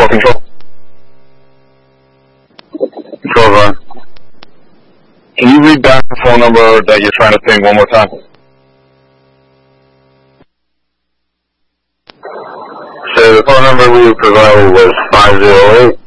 Control. Control run. Can you read back the phone number that you're trying to ping one more time? So the phone number we provided was 508